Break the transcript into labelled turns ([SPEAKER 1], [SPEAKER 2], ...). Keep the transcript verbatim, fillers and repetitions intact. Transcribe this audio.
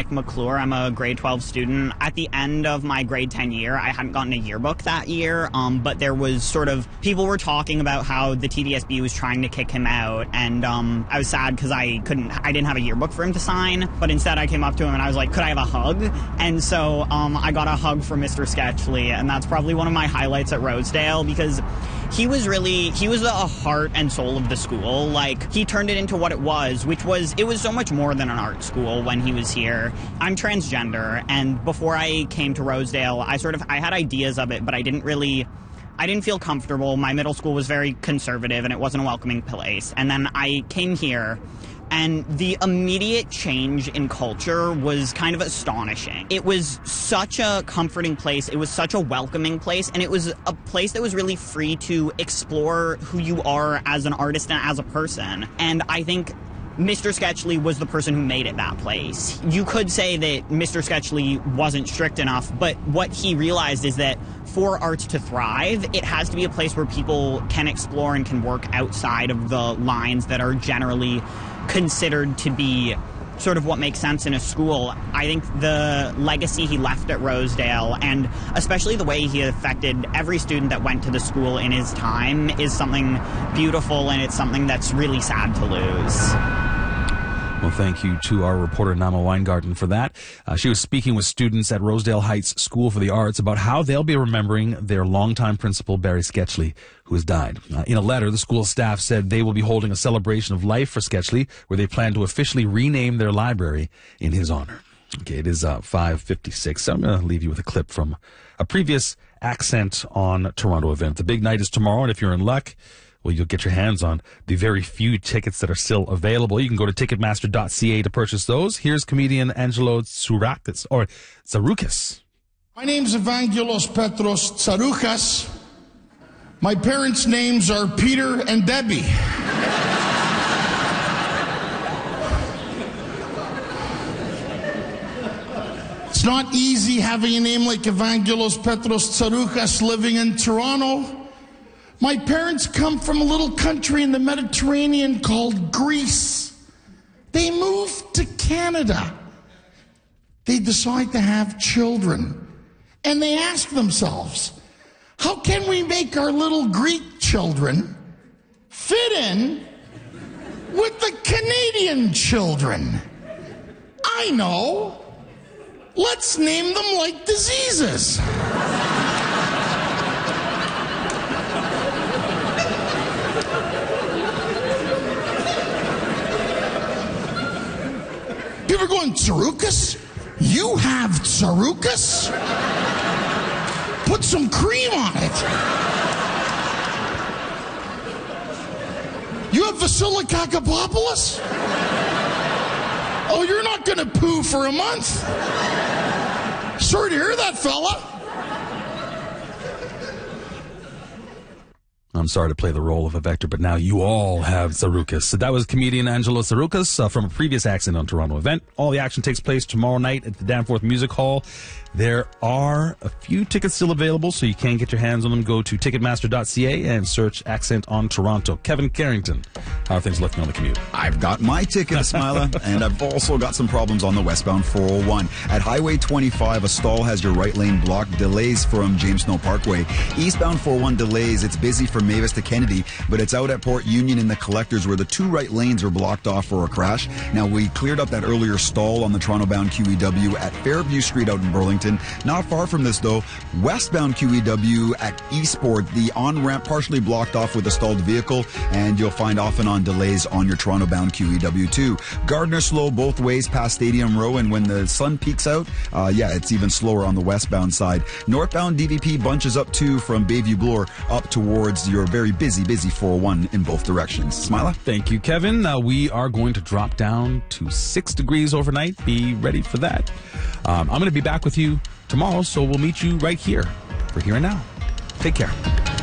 [SPEAKER 1] Nick McClure. I'm a grade twelve student. At the end of my grade ten year, I hadn't gotten a yearbook that year, um, but there was sort of, people were talking about how the T D S B was trying to kick him out, and um, I was sad because I couldn't, I didn't have a yearbook for him to sign, but instead I came up to him and I was like, could I have a hug? And so um, I got a hug from Mister Sketchley, and that's probably one of my highlights at Rosedale, because he was really, he was the heart and soul of the school. Like, he turned it into what it was, which was, it was so much more than an art school when he was here. I'm transgender, and before I came to Rosedale, I sort of, I had ideas of it, but I didn't really, I didn't feel comfortable. My middle school was very conservative, and it wasn't a welcoming place. And then I came here, and the immediate change in culture was kind of astonishing. It was such a comforting place. It was such a welcoming place. And it was a place that was really free to explore who you are as an artist and as a person. And I think Mister Sketchley was the person who made it that place. You could say that Mister Sketchley wasn't strict enough, but what he realized is that for arts to thrive, it has to be a place where people can explore and can work outside of the lines that are generally considered to be sort of what makes sense in a school. I think the legacy he left at Rosedale, and especially the way he affected every student that went to the school in his time, is something beautiful, and it's something that's really sad to lose.
[SPEAKER 2] Well, thank you to our reporter, Nama Weingarten, for that. Uh, she was speaking with students at Rosedale Heights School for the Arts about how they'll be remembering their longtime principal, Barry Sketchley, who has died. Uh, in a letter, the school staff said they will be holding a celebration of life for Sketchley, where they plan to officially rename their library in his honor. Okay, it is uh, five fifty-six. So I'm going to leave you with a clip from a previous Accent on Toronto event. The big night is tomorrow, and if you're in luck, well, you'll get your hands on the very few tickets that are still available. You can go to ticketmaster dot c a to purchase those. Here's comedian Angelo Tsaroukas, or Tsaroukas.
[SPEAKER 3] My name's Evangelos Petros Tsaroukas. My parents' names are Peter and Debbie. It's not easy having a name like Evangelos Petros Tsaroukas living in Toronto. My parents come from a little country in the Mediterranean called Greece. They moved to Canada. They decide to have children. And they ask themselves, how can we make our little Greek children fit in with the Canadian children? I know. Let's name them like diseases. People are going, Tsaroukas? You have Tsaroukas? Put some cream on it. You have Vasilikakopoulous? Oh, you're not going to poo for a month? Sorry to hear that, fella.
[SPEAKER 2] I'm sorry to play the role of a vector, but now you all have Tsaroukas. So that was comedian Angelo Tsaroukas uh, from a previous Accent on Toronto event. All the action takes place tomorrow night at the Danforth Music Hall. There are a few tickets still available, so you can get your hands on them. Go to ticketmaster dot c a and search Accent on Toronto. Kevin Carrington, how are things looking on the commute?
[SPEAKER 4] I've got my ticket, Ismaila, and I've also got some problems on the westbound four oh one. At Highway twenty-five, a stall has your right lane blocked. Delays from James Snow Parkway. Eastbound four oh one delays. It's busy from Mavis to Kennedy, but it's out at Port Union in the collectors where the two right lanes are blocked off for a crash. Now, we cleared up that earlier stall on the Toronto-bound Q E W at Fairview Street out in Burlington. Not far from this, though, westbound Q E W at Eastport, the on-ramp partially blocked off with a stalled vehicle, and you'll find off and on delays on your Toronto-bound Q E W too. Gardner slow both ways past Stadium Row, and when the sun peaks out, uh, yeah, it's even slower on the westbound side. Northbound D V P bunches up too from Bayview Bloor up towards your very busy, busy four oh one in both directions. Ismaila?
[SPEAKER 2] Thank you, Kevin. Uh, we are going to drop down to six degrees overnight. Be ready for that. Um, I'm going to be back with you tomorrow, so we'll meet you right here for Here and Now. Take care.